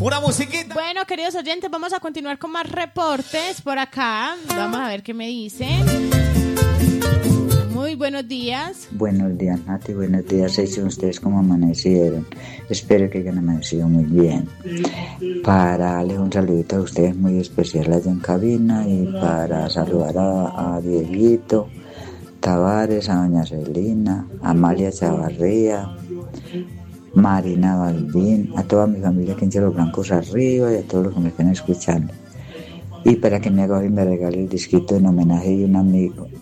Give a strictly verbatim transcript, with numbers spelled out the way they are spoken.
Una musiquita. Bueno, queridos oyentes, vamos a continuar con más reportes por acá. Vamos a ver qué me dicen. Muy buenos días. Buenos días, Nati. Buenos días. Dicen ustedes cómo amanecieron. Espero que hayan amanecido muy bien. Para darles un saludito a ustedes muy especial allá en cabina y para saludar a, a Dieguito Tavares, a doña Celina, a Amalia Chavarría, Marina Balbín, a toda mi familia aquí en Cielo Blancos Arriba y a todos los que me estén escuchando. Y para que me haga hoy me regale el disquito en homenaje de un amigo